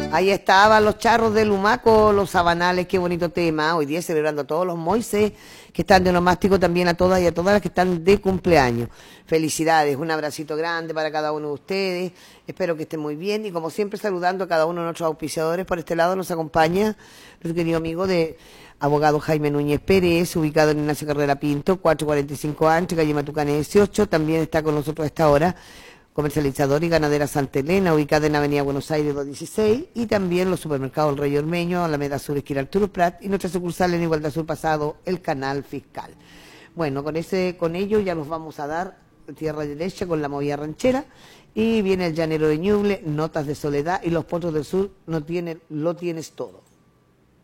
Ahí estaban los charros de Lumaco, los sabanales, qué bonito tema. Hoy día celebrando a todos los Moises que están de onomástico, también a todas y a todas las que están de cumpleaños. Felicidades, un abracito grande para cada uno de ustedes. Espero que estén muy bien y como siempre saludando a cada uno de nuestros auspiciadores. Por este lado nos acompaña nuestro querido amigo de abogado Jaime Núñez Pérez, ubicado en Ignacio Carrera Pinto, 445 Ancho, calle Matucane 18. También está con nosotros a esta hora comercializador y ganadera Santa Elena, ubicada en Avenida Buenos Aires 216, y también los supermercados El Rey Ormeño, Alameda Sur, esquina Arturo Prat, y nuestra sucursal en Igualdad Sur Pasado, el Canal Fiscal. Bueno, con ello ya nos vamos a dar tierra derecha con la movida ranchera, y viene el Llanero de Ñuble, Notas de Soledad, y los Potros del Sur lo tienes todo.